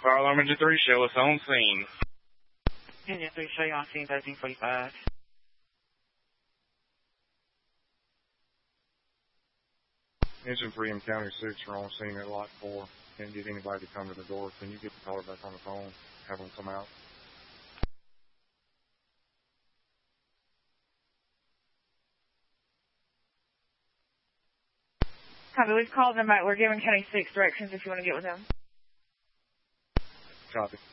Fire alarm engine 3, show us on scene. Engine 3, show you on scene, 1345. Engine 3 and County 6 are on scene at Lot 4. Can't get anybody to come to the door. Can you get the caller back on the phone? Have them come out? Copy, we've called them out. We're giving County 6 directions if you want to get with them. Copy.